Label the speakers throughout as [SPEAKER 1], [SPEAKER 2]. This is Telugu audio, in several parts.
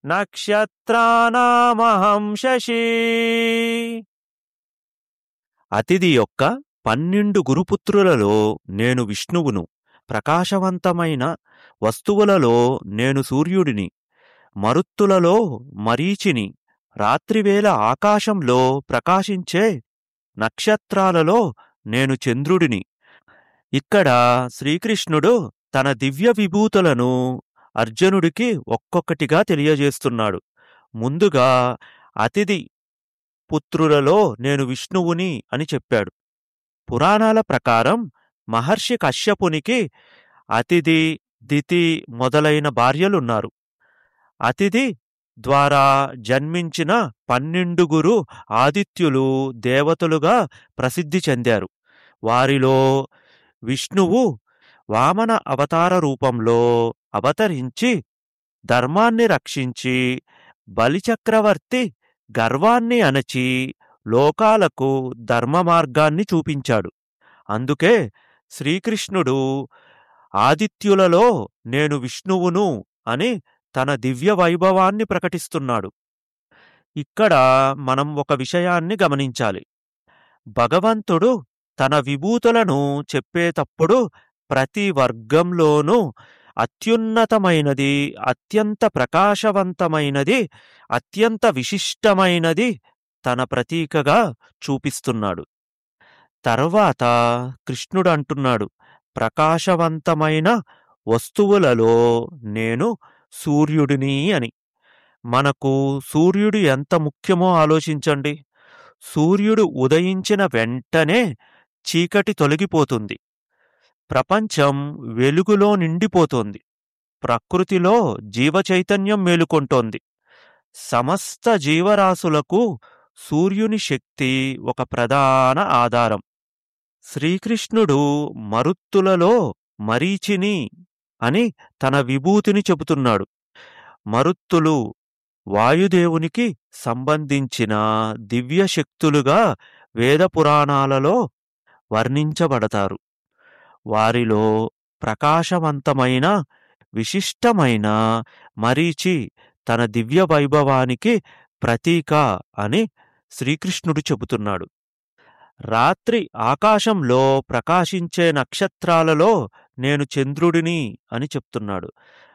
[SPEAKER 1] నక్షత్రానామహం శశి. అతిథి యొక్క 12 గురుపుత్రులలో నేను విష్ణువును, ప్రకాశవంతమైన వస్తువులలో నేను సూర్యుడిని, మరుత్తులలో మరీచిని, రాత్రివేళ ఆకాశంలో ప్రకాశించే నక్షత్రాలలో నేను చంద్రుడిని. ఇక్కడ శ్రీకృష్ణుడు తన దివ్య విభూతులను అర్జునుడికి ఒక్కొక్కటిగా తెలియజేస్తున్నాడు. ముందుగా అతిథి పుత్రులలో నేను విష్ణువుని అని చెప్పాడు. పురాణాల ప్రకారం మహర్షి కశ్యపునికి అతిథి, దితి మొదలైన భార్యలున్నారు. అతిథి ద్వారా జన్మించిన 12 ఆదిత్యులు దేవతలుగా ప్రసిద్ధి చెందారు. వారిలో విష్ణువు వామన అవతార రూపంలో అవతరించి ధర్మాన్ని రక్షించి, బలిచక్రవర్తి గర్వాన్ని అణచి లోకాలకు ధర్మ మార్గాన్ని చూపించాడు. అందుకే శ్రీకృష్ణుడు ఆదిత్యులలో నేను విష్ణువును అని తన దివ్య వైభవాన్ని ప్రకటిస్తున్నాడు. ఇక్కడ మనం ఒక విషయాన్ని గమనించాలి. భగవంతుడు తన విభూతులను చెప్పేటప్పుడు ప్రతి వర్గంలోనూ అత్యున్నతమైనది, అత్యంత ప్రకాశవంతమైనది, అత్యంత విశిష్టమైనది తన ప్రతీకగా చూపిస్తున్నాడు. తర్వాత కృష్ణుడు అంటున్నాడు, ప్రకాశవంతమైన వస్తువులలో నేను సూర్యుడిని అని. మనకు సూర్యుడు ఎంత ముఖ్యమో ఆలోచించండి. సూర్యుడు ఉదయించిన వెంటనే చీకటి తొలగిపోతుంది. ప్రపంచం వెలుగులో నిండిపోతోంది. ప్రకృతిలో జీవచైతన్యం మేలుకొంటోంది. సమస్త జీవరాశులకు సూర్యుని శక్తి ఒక ప్రధాన ఆధారం. శ్రీకృష్ణుడు మరుత్తులలో మరీచిని అని తన విభూతిని చెబుతున్నాడు. మరుత్తులు వాయుదేవునికి సంబంధించిన దివ్యశక్తులుగా వేద పురాణాలలో వర్ణించబడతారు. వారిలో ప్రకాశవంతమైన, విశిష్టమైన మరీచి తన దివ్య వైభవానికి ప్రతీక అని శ్రీకృష్ణుడు చెబుతున్నాడు. రాత్రి ఆకాశంలో ప్రకాశించే నక్షత్రాలలో నేను చంద్రుడిని అని చెప్తున్నాడు.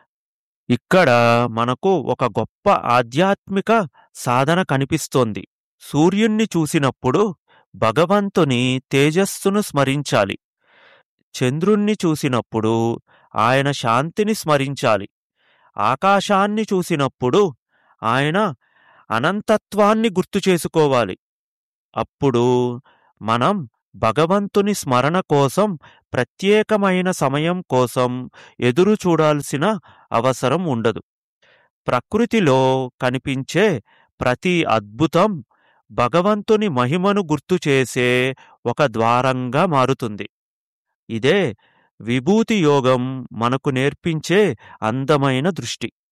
[SPEAKER 1] ఇక్కడ మనకు ఒక గొప్ప ఆధ్యాత్మిక సాధన కనిపిస్తోంది. సూర్యుణ్ణి చూసినప్పుడు భగవంతుని తేజస్సును స్మరించాలి. చంద్రుణ్ణి చూసినప్పుడు ఆయన శాంతిని స్మరించాలి. ఆకాశాన్ని చూసినప్పుడు ఆయన అనంతత్వాన్ని గుర్తు చేసుకోవాలి. అప్పుడు మనం భగవంతుని స్మరణ కోసం ప్రత్యేకమైన సమయం కోసం ఎదురు చూడాల్సిన అవసరం ఉండదు. ప్రకృతిలో కనిపించే ప్రతి అద్భుతం భగవంతుని మహిమను గుర్తు చేసే ఒక ద్వారంగా మారుతుంది. ఇదే విభూతి యోగం మనకు నేర్పించే అందమైన దృష్టి.